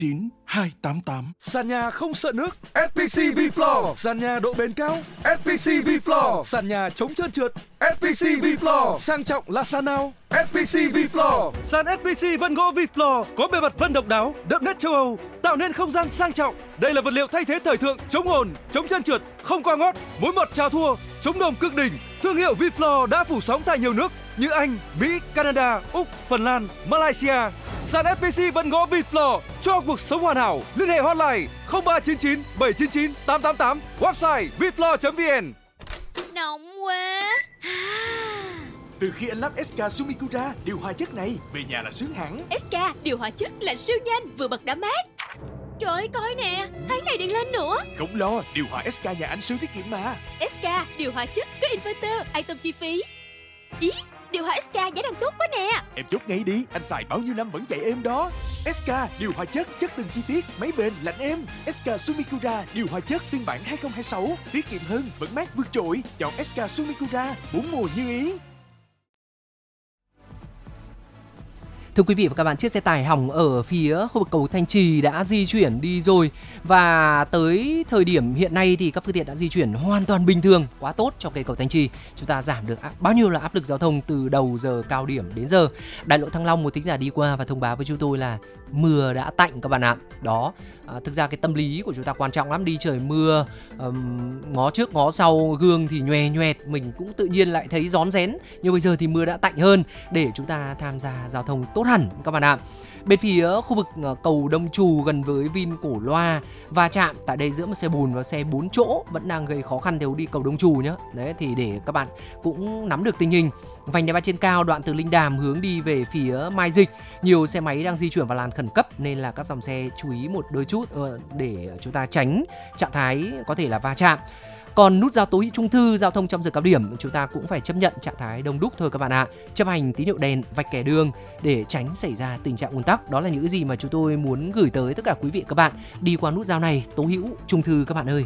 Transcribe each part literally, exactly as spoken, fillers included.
chín hai tám tám. Sàn nhà không sợ nước, ét pê xê V-Floor. Sàn nhà độ bền cao, ét pê xê V-Floor. Sàn nhà chống trơn trượt, ét pê xê V-Floor. Sang trọng là sàn nào? ét pê xê V-Floor. Sàn ét pê xê vân gỗ V-Floor có bề mặt vân độc đáo, đậm nét châu Âu, tạo nên không gian sang trọng. Đây là vật liệu thay thế thời thượng, chống ồn, chống trơn trượt, không qua ngót, mối mọt chào thua, chống đồm cực đỉnh. Thương hiệu V-Floor đã phủ sóng tại nhiều nước như Anh, Mỹ, Canada, Úc, Phần Lan, Malaysia. Sàn ét pê xê vân gỗ V-Floor cho cuộc sống hoàn hảo. Liên hệ hotline không ba chín chín bảy chín chín tám tám tám, website vfloor chấm vn. Nóng quá. Từ khi anh lắp ét ca Sumikura điều hòa chất này, về nhà là sướng hẳn. ét ca điều hòa chất là siêu nhanh, vừa bật đã mát. Trời ơi, coi nè, tháng này điện lên nữa. Không lo, điều hòa ét ca nhà anh siêu tiết kiệm mà. ét ca điều hòa chất có inverter, an tâm chi phí. Ý, điều hòa ét ca giá đang tốt quá nè. Em chốt ngay đi, anh xài bao nhiêu năm vẫn chạy êm đó. ét ca điều hòa chất, chất từng chi tiết, máy bền, lạnh êm. ét ca Sumikura điều hòa chất phiên bản hai không hai sáu, tiết kiệm hơn, vẫn mát vượt trội. Chọn ét ca Sumikura, bốn mùa như ý. Thưa quý vị và các bạn, chiếc xe tải hỏng ở phía khu vực cầu Thanh Trì đã di chuyển đi rồi. Và tới thời điểm hiện nay thì các phương tiện đã di chuyển hoàn toàn bình thường, quá tốt cho cây cầu Thanh Trì. Chúng ta giảm được bao nhiêu là áp lực giao thông từ đầu giờ cao điểm đến giờ. Đại lộ Thăng Long, một thính giả đi qua và thông báo với chúng tôi là mưa đã tạnh các bạn ạ. Đó, à, thực ra cái tâm lý của chúng ta quan trọng lắm. Đi trời mưa, um, ngó trước ngó sau, gương thì nhòe nhoẹt, mình cũng tự nhiên lại thấy rón rén. Nhưng bây giờ thì mưa đã tạnh hơn để chúng ta tham gia giao thông tốt hẳn các bạn ạ. Bên phía khu vực cầu Đông Trù gần với Vin Cổ Loa, va chạm tại đây giữa một xe bồn và xe bốn chỗ vẫn đang gây khó khăn nếu đi cầu Đông Trù nhé. Đấy, thì để các bạn cũng nắm được tình hình. Vành đai ba trên cao đoạn từ Linh Đàm hướng đi về phía Mai Dịch, nhiều xe máy đang di chuyển vào làn khẩn cấp nên là các dòng xe chú ý một đôi chút để chúng ta tránh trạng thái có thể là va chạm. Còn nút giao Tố Hữu Trung Thư, giao thông trong giờ cao điểm chúng ta cũng phải chấp nhận trạng thái đông đúc thôi các bạn ạ. Chấp hành tín hiệu đèn, vạch kẻ đường để tránh xảy ra tình trạng ùn tắc. Đó là những gì mà chúng tôi muốn gửi tới tất cả quý vị các bạn đi qua nút giao này, Tố Hữu Trung Thư các bạn ơi.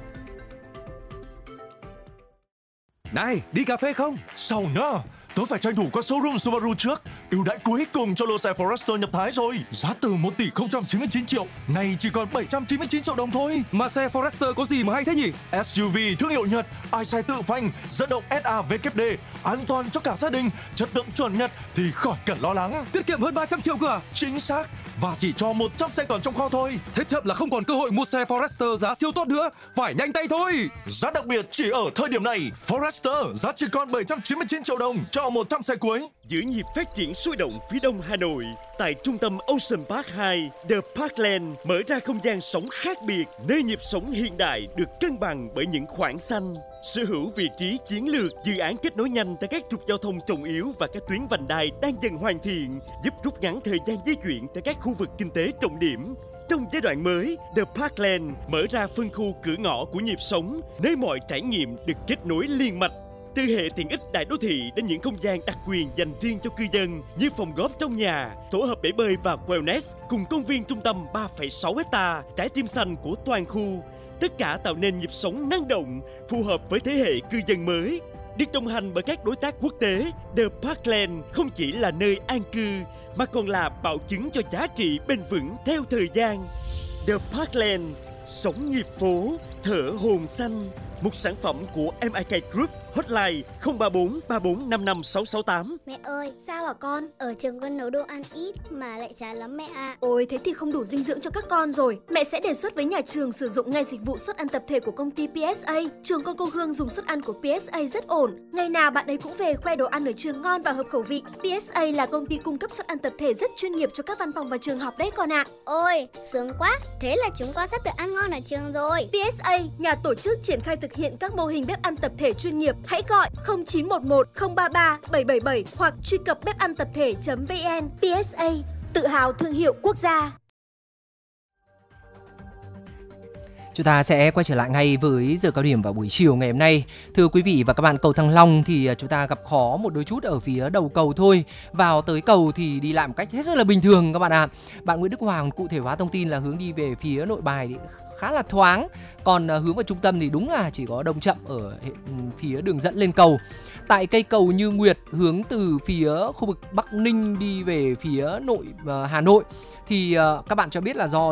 Này, đi cà phê không? Sao nhá? Tớ phải tranh thủ qua showroom Subaru trước. Ưu đãi cuối cùng cho lô xe Forester nhập Thái rồi. Giá từ một tỷ không trăm chín mươi chín triệu, nay chỉ còn bảy trăm chín mươi chín triệu đồng thôi. Mà xe Forester có gì mà hay thế nhỉ? ét u vê thương hiệu Nhật, ai xe tự phanh, dẫn động ét a vê kép đê, an toàn cho cả gia đình, chất lượng chuẩn Nhật thì khỏi cần lo lắng. Tiết kiệm hơn ba trăm triệu cơ à? Chính xác. Và chỉ cho một trăm xe còn trong kho thôi. Thế chậm là không còn cơ hội mua xe Forester giá siêu tốt nữa. Phải nhanh tay thôi. Giá đặc biệt chỉ ở thời điểm này. Forester giá chỉ còn bảy trăm chín mươi chín triệu đồng cho một trăm xe cuối. Giữa nhịp phát triển sôi động phía đông Hà Nội, tại trung tâm Ocean Park hai, The Parkland mở ra không gian sống khác biệt, nơi nhịp sống hiện đại được cân bằng bởi những khoảng xanh. Sở hữu vị trí chiến lược, dự án kết nối nhanh tại các trục giao thông trọng yếu và các tuyến vành đai đang dần hoàn thiện, giúp rút ngắn thời gian di chuyển tại các khu vực kinh tế trọng điểm. Trong giai đoạn mới, The Parkland mở ra phân khu cửa ngõ của nhịp sống, nơi mọi trải nghiệm được kết nối liên mạch. Từ hệ tiện ích đại đô thị đến những không gian đặc quyền dành riêng cho cư dân như phòng góp trong nhà, tổ hợp bể bơi và wellness cùng công viên trung tâm ba phẩy sáu héc-ta, trái tim xanh của toàn khu. Tất cả tạo nên nhịp sống năng động, phù hợp với thế hệ cư dân mới. Được đồng hành bởi các đối tác quốc tế, The Parkland không chỉ là nơi an cư mà còn là bảo chứng cho giá trị bền vững theo thời gian. The Parkland, sống nhịp phố, thở hồn xanh. Một sản phẩm của em i ca Group, hotline không ba bốn ba bốn năm năm sáu sáu tám. Mẹ ơi, sao hả con? Ở trường con nấu đồ ăn ít mà lại chán lắm mẹ ạ. Ôi, thế thì không đủ dinh dưỡng cho các con rồi. Mẹ sẽ đề xuất với nhà trường sử dụng ngay dịch vụ suất ăn tập thể của công ty pê ét a. Trường con cô Hương dùng suất ăn của pê ét a rất ổn. Ngày nào bạn ấy cũng về khoe đồ ăn ở trường ngon và hợp khẩu vị. pê ét a là công ty cung cấp suất ăn tập thể rất chuyên nghiệp cho các văn phòng và trường học đấy con ạ. Ôi, sướng quá. Thế là chúng con sắp được ăn ngon ở trường rồi. pê ét a, nhà tổ chức triển khai thực hiện các mô hình bếp ăn tập thể chuyên nghiệp. Hãy gọi không chín một một không ba ba bảy bảy bảy hoặc truy cập bếp ăn tập thể chấm vn. pê ét a, tự hào thương hiệu quốc gia. Chúng ta sẽ quay trở lại ngay với giờ cao điểm vào buổi chiều ngày hôm nay. Thưa quý vị và các bạn, cầu Thăng Long thì chúng ta gặp khó một đôi chút ở phía đầu cầu thôi. Vào tới cầu thì đi lại một cách hết sức là bình thường các bạn ạ. À. Bạn Nguyễn Đức Hoàng cụ thể hóa thông tin là hướng đi về phía Nội Bài thì khá là thoáng. Còn hướng vào trung tâm thì đúng là chỉ có đông chậm ở phía đường dẫn lên cầu. Tại cây cầu Như Nguyệt hướng từ phía khu vực Bắc Ninh đi về phía nội Hà Nội thì các bạn cho biết là do